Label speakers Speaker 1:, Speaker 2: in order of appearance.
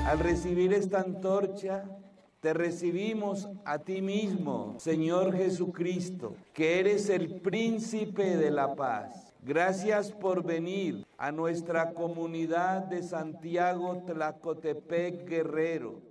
Speaker 1: Al recibir esta antorcha, te recibimos a ti mismo, Señor Jesucristo, que eres el príncipe de la paz. Gracias por venir a nuestra comunidad de Santiago Tlacotepec Guerrero.